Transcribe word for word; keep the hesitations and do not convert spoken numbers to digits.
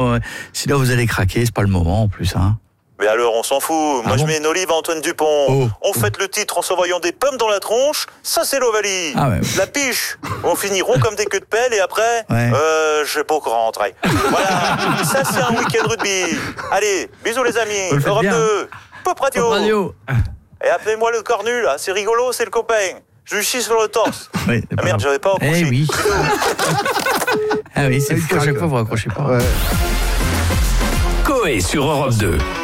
sinon, euh, sinon vous allez craquer, c'est pas le moment en plus. Hein. Mais alors, on s'en fout. Moi, Ah je bon mets une olive à Antoine Dupont. Oh. On fête le titre en s'envoyant des pommes dans la tronche. Ça, c'est l'Ovalie. Ah ouais. La piche. On finit rond comme des queues de pelle et après, Ouais. euh, je vais pas encore rentrer. Voilà. Ça, c'est un week-end rugby. Allez, bisous les amis. Vous le faites Europe bien. deux. Pop Radio. Pop Radio. Et appelez-moi le cornu, là. C'est rigolo, c'est le copain. Je lui chie sur le torse. Oui, Ah merde, j'avais pas accroché. Eh oui. Ah oui, c'est fou, à chaque fois vous raccrochez pas. Ouais. Coé sur Europe deux.